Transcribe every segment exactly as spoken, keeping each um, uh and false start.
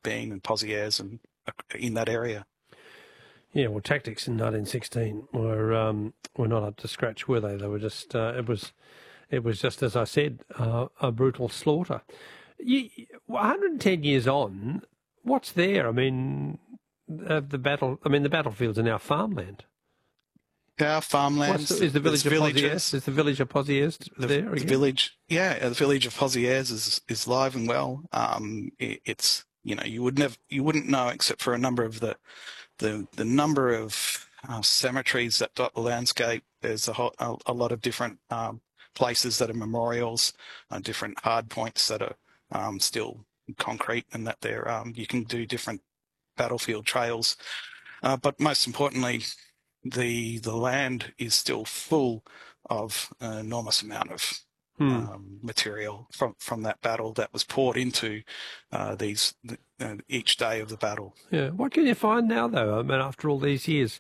Bean and Pozieres and uh, in that area. Yeah, well, tactics in nineteen sixteen were um, were not up to scratch, were they? They were just uh, it was it was just as I said, uh, a brutal slaughter. You, one hundred ten years on, what's there? I mean, uh, the battle. I mean, the battlefields are now farmland. Yeah, farmlands. What's the, is the village of Pozieres? Is the village of Pozieres the, there the again? village? Yeah, the village of Pozieres is is live and well. Um, it, it's you know you would never you wouldn't know except for a number of the the the number of uh, cemeteries that dot the landscape. There's a whole, a, a lot of different um, places that are memorials, uh, different hard points that are um, still concrete, and that they're um, you can do different battlefield trails. Uh, but most importantly, the the land is still full of an enormous amount of hmm. um, material from, from that battle that was poured into uh, these uh, each day of the battle. Yeah, what can you find now, though? I mean, after all these years,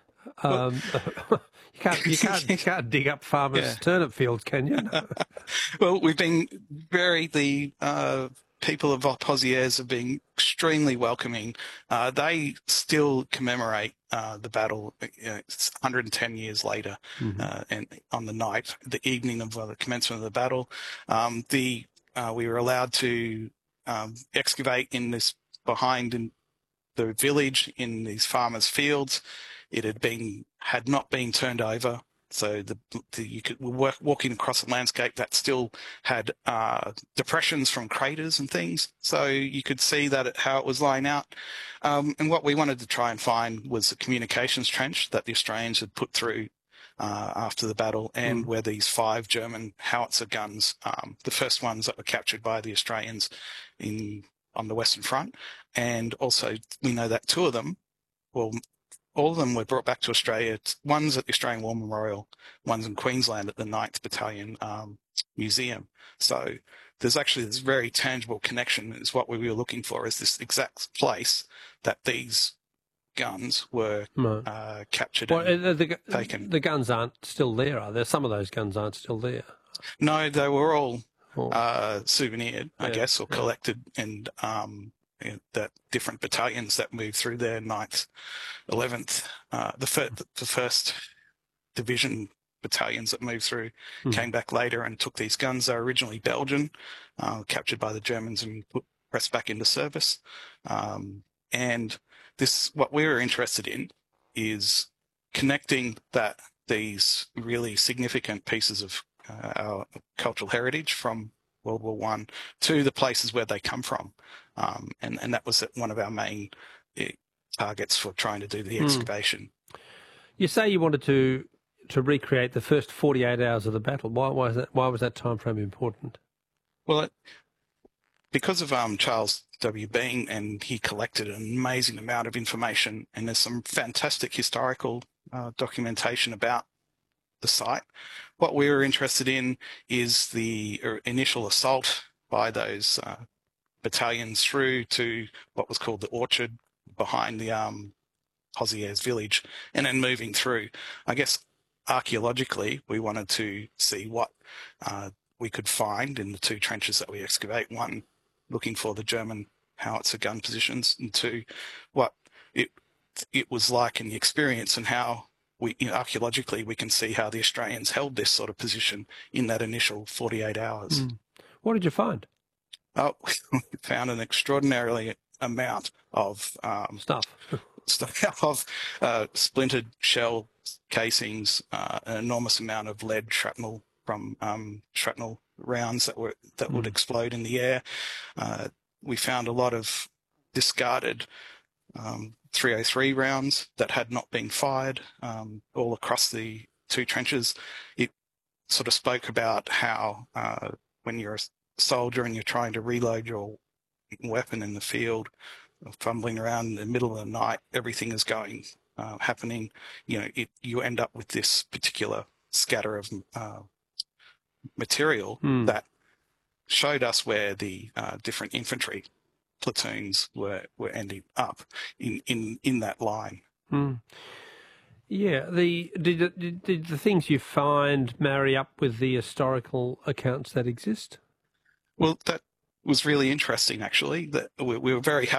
um, well, you can't you can't you can't dig up farmers' yeah. turnip fields, can you? No. Well, we've been very the. Uh, people of Pozieres have been extremely welcoming. Uh, they still commemorate uh, the battle uh, one hundred ten years later, mm-hmm. uh, and on the night, the evening of uh, the commencement of the battle. Um, the uh, we were allowed to um, excavate in this behind in the village in these farmers' fields. It had been had not been turned over. So the, the you could work walking across the landscape that still had uh, depressions from craters and things. So you could see that it, how it was lying out. Um, and what we wanted to try and find was the communications trench that the Australians had put through uh, after the battle, and mm. where these five German howitzer guns, um, the first ones that were captured by the Australians in on the Western Front, and also we know that two of them, well. All of them were brought back to Australia. One's at the Australian War Memorial, one's in Queensland at the ninth Battalion um, Museum. So there's actually this very tangible connection is what we were looking for, is this exact place that these guns were no. uh, captured well, and the, the, taken. The guns aren't still there, are there? Some of those guns aren't still there. No, they were all oh. uh, souvenired, I yeah, guess, or yeah. collected and um, that different battalions that moved through there, ninth, eleventh, uh, the, fir- the first division battalions that moved through mm. came back later and took these guns. They were originally Belgian, uh, captured by the Germans and put, pressed back into service. Um, and this, what we were interested in is connecting that these really significant pieces of uh, our cultural heritage from World War One to the places where they come from. Um, and, and that was one of our main uh, targets for trying to do the excavation. Mm. You say you wanted to to recreate the first forty-eight hours of the battle. Why, why, is that, why was that time frame important? Well, it, because of um, Charles W. Bean, and he collected an amazing amount of information, and there's some fantastic historical uh, documentation about the site. What we were interested in is the initial assault by those uh, battalions through to what was called the orchard behind the um, Pozieres village, and then moving through. I guess archaeologically, we wanted to see what uh, we could find in the two trenches that we excavate. One, looking for the German howitzer gun positions, and two, what it it was like in the experience, and how we, you know, archaeologically, we can see how the Australians held this sort of position in that initial forty-eight hours. Mm. What did you find? Oh, we found an extraordinarily amount of um, stuff, stuff of uh, splintered shell casings, uh, an enormous amount of lead shrapnel from um, shrapnel rounds that were that mm. would explode in the air. Uh, we found a lot of discarded um, three oh three rounds that had not been fired um, all across the two trenches. It sort of spoke about how uh, when you're a soldier and you're trying to reload your weapon in the field, fumbling around in the middle of the night, everything is going, uh, happening. You know, it, you end up with this particular scatter of uh, material mm. that showed us where the uh, different infantry platoons were, were ending up in, in, in that line. Mm. Yeah, the did, did, did the things you find marry up with the historical accounts that exist? Well, that was really interesting, actually. That we, we were very happy